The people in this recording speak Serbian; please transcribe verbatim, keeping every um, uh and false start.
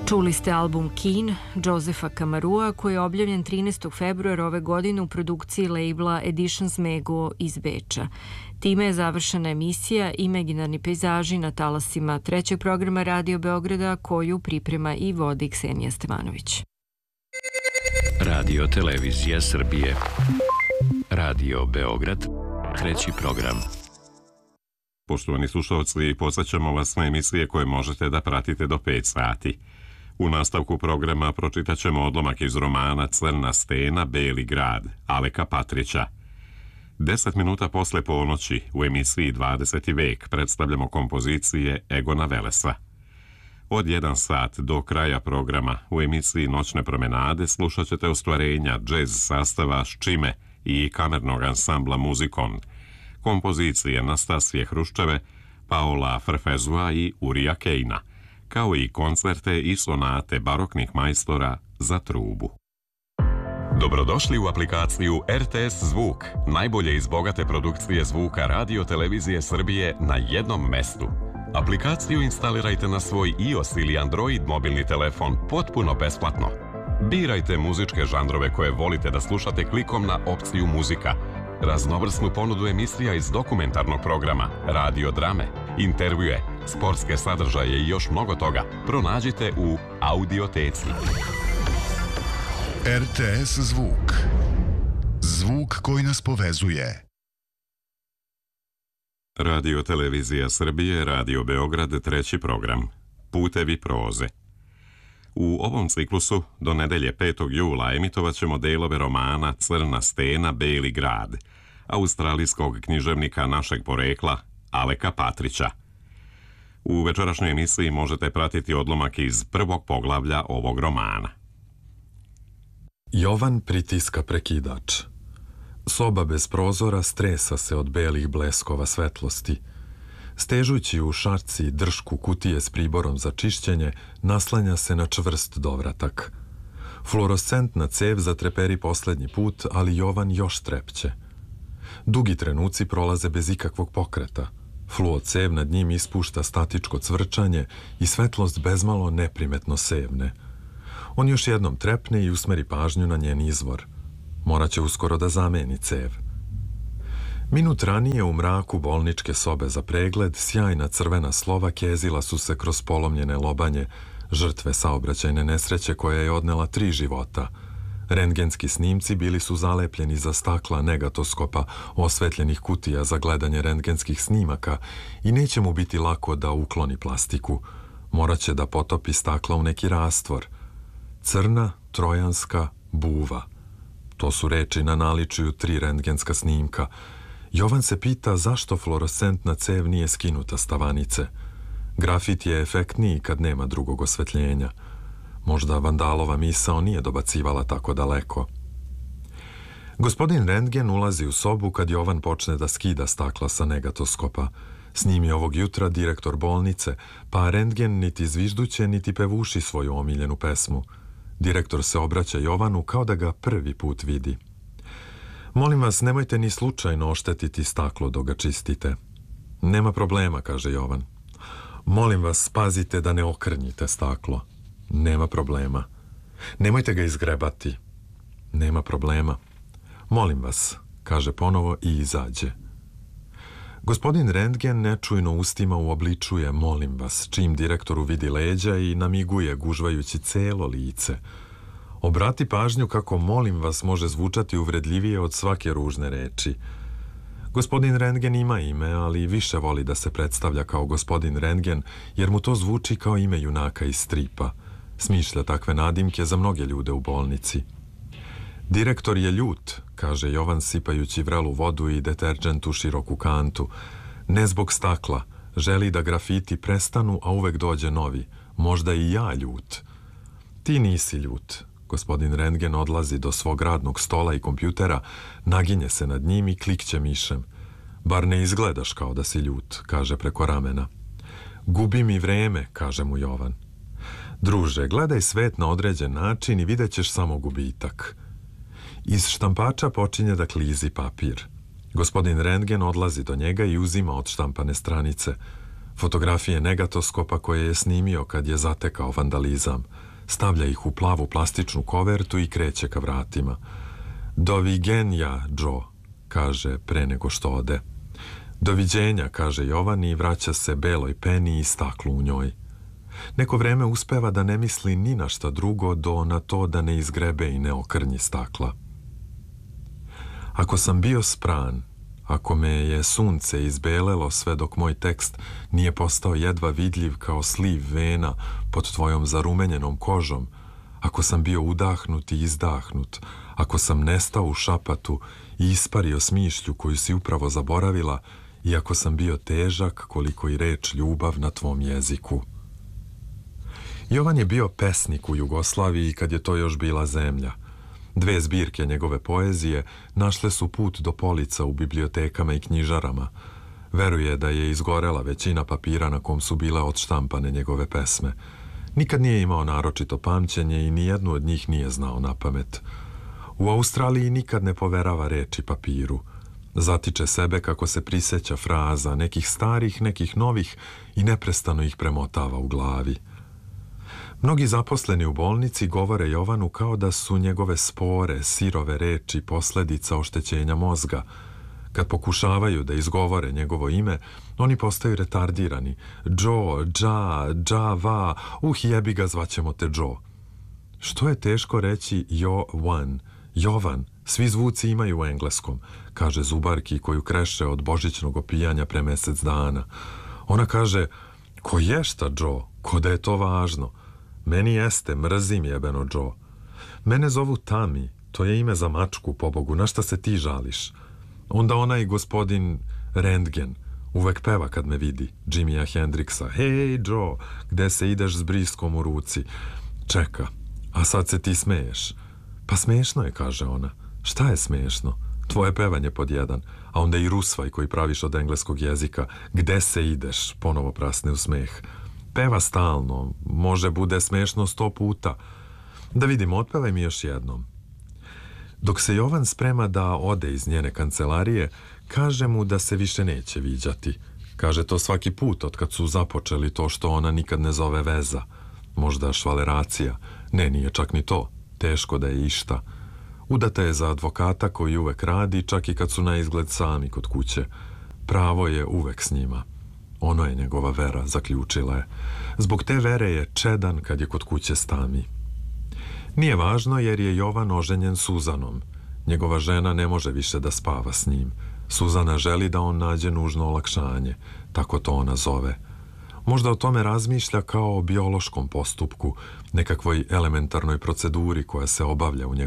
Čuli ste album Keen, Josefa Kamarua, koji je objavljen trinaestog februara ove godine u produkciji labela Editions Mego iz Beča. Time je završena emisija Imaginarni pejzaži na talasima trećeg programa Radio Beograda, koju priprema i vodi Ksenija Stevanović. Radio Televizija Srbije. Radio Beograd, treći program. Poštovani slušalci, podsjećamo vas na emisije koje možete da pratite do pet sati. U nastavku programa pročitat ćemo odlomak iz romana Crna stena, Beli grad, Aleka Patrića. Deset minuta posle ponoći u emisiji dvadeseti vek predstavljamo kompozicije Egona Velesa. Od jedan sat do kraja programa u emisiji Noćne promenade slušat ćete ostvarenja džez sastava Ščime i kamernog ansambla Muzikon, kompozicije Nastasije Hruščeve, Paola Frfezua i Urija Kejna, kao i koncerte i sonate baroknih majstora za trubu. Dobrodošli u aplikaciju R T S Zvuk, najbolje iz bogate produkcije zvuka Radio Televizije Srbije na jednom mestu. Aplikaciju instalirajte na svoj iOS ili Android mobilni telefon potpuno besplatno. Birajte muzičke žanrove koje volite da slušate klikom na opciju muzika, raznovrsnu ponudu emisija iz dokumentarnog programa, radio drame, intervjue, sportske sadržaje i još mnogo toga pronađite u Audioteci. R T S Zvuk. Zvuk koji nas povezuje. Radio Televizija Srbije, Radio Beograd, treći program. Putevi proze. U ovom ciklusu do nedelje petog jula emitovat ćemo delove romana Crna stena, Beli grad, australijskog književnika našeg porekla Aleka Patrića. U večerašnjoj emisiji možete pratiti odlomak iz prvog poglavlja ovog romana. Jovan pritiska prekidač. Soba bez prozora stresa se od belih bleskova svetlosti. Stežući u šarci dršku kutije s priborom za čišćenje, naslanja se na čvrst dovratak. Fluorescentna cev zatreperi poslednji put, ali Jovan još trepće. Dugi trenuci prolaze bez ikakvog pokreta. Fluo cev nad njim ispušta statičko cvrčanje i svetlost bezmalo neprimetno sevne. On još jednom trepne i usmeri pažnju na njen izvor. Moraće uskoro da zameni cev. Minut ranije u mraku bolničke sobe za pregled sjajna crvena slova kezila su se kroz polomljene lobanje, žrtve saobraćajne nesreće koja je odnela tri života. Rentgenski snimci bili su zalepljeni za stakla negatoskopa osvetljenih kutija za gledanje rentgenskih snimaka i neće mu biti lako da ukloni plastiku. Moraće da potopi stakla u neki rastvor. Crna, trojanska, buva. To su reči na naličju tri rentgenska snimka. Jovan se pita zašto fluorescentna cev nije skinuta s tavanice. Grafit je efektniji kad nema drugog osvetljenja. Možda Vandalova misao nije dobacivala tako daleko. Gospodin Rentgen ulazi u sobu kad Jovan počne da skida stakla sa negatoskopa. S njim je ovog jutra direktor bolnice, pa Rentgen niti zvižduće, niti pevuši svoju omiljenu pesmu. Direktor se obraća Jovanu kao da ga prvi put vidi. Molim vas, nemojte ni slučajno oštetiti staklo dok ga čistite. Nema problema, kaže Jovan. Molim vas, pazite da ne okrnjite staklo. Nema problema. Nemojte ga izgrebati. Nema problema. Molim vas, kaže ponovo i izađe. Gospodin Rentgen nečujno ustima uobličuje molim vas, čim direktoru vidi leđa i namiguje gužvajući celo lice. Obrati pažnju kako molim vas može zvučati uvredljivije od svake ružne reči. Gospodin Rentgen ima ime, ali više voli da se predstavlja kao gospodin Rentgen, jer mu to zvuči kao ime junaka iz stripa. Smišlja takve nadimke za mnoge ljude u bolnici. Direktor je ljut, kaže Jovan sipajući vrelu vodu i deterđent u široku kantu. Ne zbog stakla, želi da grafiti prestanu, a uvek dođe novi. Možda i ja ljut. Ti nisi ljut. Gospodin Rentgen odlazi do svog radnog stola i kompjutera, naginje se nad njim i klikće mišem. Bar ne izgledaš kao da si ljut, kaže preko ramena. Gubi mi vreme, kaže mu Jovan. Druže, gledaj svet na određen način i vidjet ćeš samo gubitak. Iz štampača počinje da klizi papir. Gospodin Rentgen odlazi do njega i uzima od štampane stranice. Fotografije negatoskopa koje je snimio kad je zatekao vandalizam. Stavlja ih u plavu plastičnu kovertu i kreće ka vratima. Doviđenja, Joe, kaže pre nego što ode. Doviđenja, kaže Jovan i vraća se beloj peni i staklu u njoj. Neko vreme uspeva da ne misli ni na šta drugo do na to da ne izgrebe i ne okrnji stakla. Ako sam bio spran, ako me je sunce izbelelo sve dok moj tekst nije postao jedva vidljiv kao sliv vena pod tvojom zarumenjenom kožom, ako sam bio udahnut i izdahnut, ako sam nestao u šapatu i ispario smišlju koju si upravo zaboravila, i ako sam bio težak koliko i reč ljubav na tvom jeziku. Jovan je bio pesnik u Jugoslaviji kad je to još bila zemlja. Dve zbirke njegove poezije našle su put do polica u bibliotekama i knjižarama. Veruje da je izgorela većina papira na kom su bile odštampane njegove pesme. Nikad nije imao naročito pamćenje i nijednu od njih nije znao na pamet. U Australiji nikad ne poverava reči papiru. Zatiče sebe kako se priseća fraza, nekih starih, nekih novih, i neprestano ih premotava u glavi. Mnogi zaposleni u bolnici govore Jovanu kao da su njegove spore, sirove reči posledica oštećenja mozga. Kad pokušavaju da izgovore njegovo ime, oni postaju retardirani. Joe, Dža, Džava, uh jebi ga, zvaćemo te Joe. Što je teško reći Jovan, Jovan, svi zvuci imaju u engleskom, kaže zubarki koju kreše od božićnog opijanja pre mesec dana. Ona kaže, ko je šta Joe, ko da je to važno. Meni jeste, mrzim jebeno Joe. Mene zovu Tami, to je ime za mačku, pobogu, na šta se ti žališ? Onda onaj gospodin Rentgen uvek peva kad me vidi, Jimija Hendrixa. Hej Joe, gde se ideš s briskom u ruci? Čeka, a sad se ti smeješ. Pa smešno je, kaže ona. Šta je smešno? Tvoje pevanje pod jedan, a onda i rusvaj koji praviš od engleskog jezika. Gde se ideš? Ponovo prasne u smeh. Peva stalno, može bude smešno sto puta. Da vidimo, otpevaj mi još jednom. Dok se Jovan sprema da ode iz njene kancelarije, kaže mu da se više neće viđati. Kaže to svaki put od kad su započeli to što ona nikad ne zove veza. Možda švaleracija. Ne, nije čak ni to. Teško da je išta. Udata je za advokata koji uvek radi, čak i kad su na izgled sami kod kuće. Pravo je uvek s njima. Ono je njegova vera, zaključila je. Zbog te vere je čedan kad je kod kuće s Tami. Nije važno jer je Jovan oženjen Suzanom. Njegova žena ne može više da spava s njim. Suzana želi da on nađe nužno olakšanje, tako to ona zove. Možda o tome razmišlja kao o biološkom postupku, nekakvoj elementarnoj proceduri koja se obavlja u njegovom